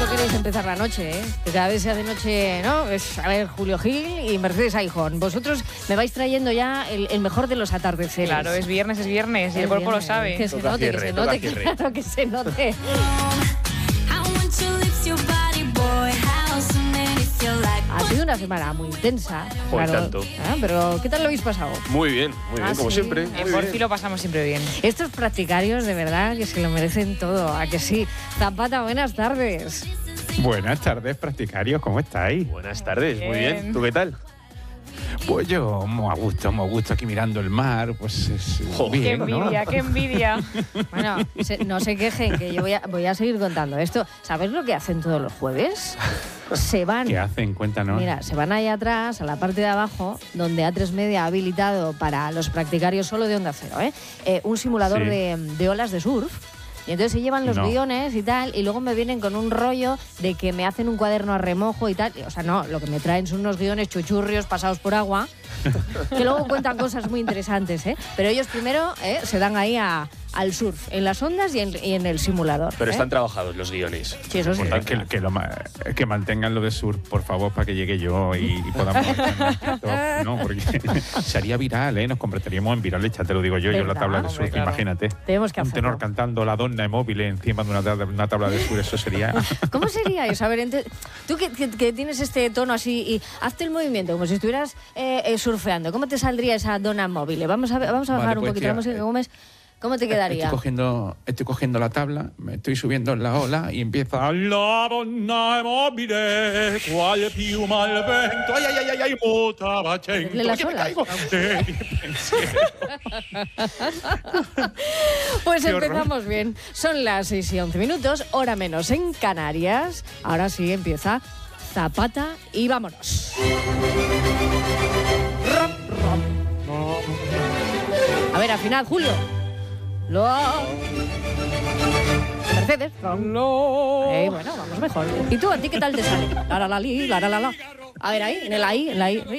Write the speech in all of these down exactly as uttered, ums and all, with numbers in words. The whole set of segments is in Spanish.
pronto queréis empezar la noche, ¿eh? Que cada vez se hace noche, ¿no? Es, a ver, Julio Gil y Mercedes Aijón. Vosotros me vais trayendo ya el, el mejor de los atardeceres. Claro, es viernes, es viernes, y el cuerpo lo sabe. Que se Toca note, cierre, que se toca note, cierre. claro que se note. Ha sido una semana muy intensa. Joder, claro. tanto. Ah, pero, ¿qué tal lo habéis pasado? Muy bien, muy bien, Ah, como sí. siempre. En muy Porfi bien. lo pasamos siempre bien. Estos practicarios, de verdad, que se lo merecen todo. ¿A que sí? Zapata, buenas tardes. Buenas tardes, practicarios, ¿cómo estáis? Buenas tardes, muy Bien. bien. ¿Tú qué tal? Pues yo, muy a gusto, muy a gusto aquí mirando el mar, pues es Jo, Qué bien, ¿no? envidia, qué envidia. Bueno, se- no se quejen, que yo voy a, voy a seguir contando esto. ¿Sabes lo que hacen todos los jueves? Se van... ¿Qué hacen? Cuéntanos. Mira, se van ahí atrás, a la parte de abajo, donde A tres Media ha habilitado para los practicarios solo de Onda Cero, ¿eh? Eh, un simulador Sí. de, de olas de surf. Y entonces se llevan los No. guiones y tal, y luego me vienen con un rollo de que me hacen un cuaderno a remojo y tal. O sea, no, lo que me traen son unos guiones chuchurrios pasados por agua, que luego cuentan cosas muy interesantes, ¿eh? Pero ellos primero ¿eh? se dan ahí a, al surf, en las ondas y en, y en el simulador. Pero ¿eh? están trabajados los guiones. Sí, eso sí. Que, que, que lo ma- que mantengan lo de surf, por favor, para que llegue yo y, y podamos hacer no, porque sería viral, ¿eh? Nos convertiríamos en virales, ya te lo digo yo, yo en la ¿Verdad? tabla de Hombre, surf, claro. imagínate. Tenemos que Un hacerlo. tenor cantando la donna móvil encima de una, tabla- una tabla de surf, eso sería... ¿Cómo sería eso? A ver, ente- tú que, que- que tienes este tono así y hazte el movimiento como si estuvieras eh, eh, surfeando. ¿Cómo te saldría esa dona móvil? Vamos a, ver- vamos a bajar Vale, un pues, poquito la tía, música. eh, ¿Cómo, es? ¿Cómo te quedaría? Estoy cogiendo, estoy cogiendo la tabla, me estoy subiendo en la ola y empieza la donna mobile, cual piuma al vento, ay, ay, ay, ay, ay, mota bacento, Hacerle las que me olas. caigo de mi pensiero. Pues Qué horror. empezamos bien. Son las seis y once minutos, hora menos en Canarias. Ahora sí empieza Zapata y vámonos. Rap, rap. A ver, al final, Julio. Lo... Mercedes. No. Eh, bueno, vamos mejor. ¿Y tú, a ti qué tal te sale? La la la li, la la la la. A ver, ahí, en el ahí, en la ahí.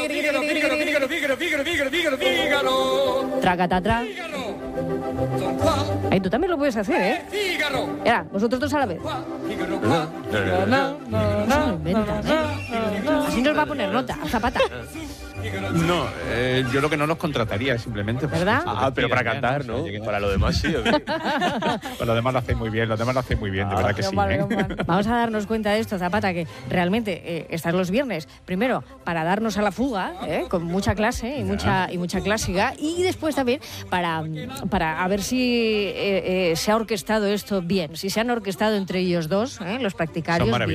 Tracatatra. Ahí tú también lo puedes hacer, ¿eh? Mira, vosotros dos a la vez. No, no, no inventas, ¿eh? Así nos va a poner nota, a Zapata. No, eh, yo lo que no los contrataría simplemente. pues, ¿Verdad? pues, Ah, pero para ya, cantar, ¿no? ¿no? O sea, Para lo demás sí, ¿o qué? Pues lo demás lo hacéis muy bien, los demás lo hacéis muy bien, de Ah, verdad que sí. Vale, ¿eh? vale. Vamos a darnos cuenta de esto, Zapata, que realmente eh, están los viernes, primero, para darnos a la fuga, ¿eh? Con mucha clase y mucha, y mucha clásica, y después también para, para a ver si eh, eh, se ha orquestado esto bien, si se han orquestado entre ellos dos, ¿eh? Los practicarios. Son maravillosos.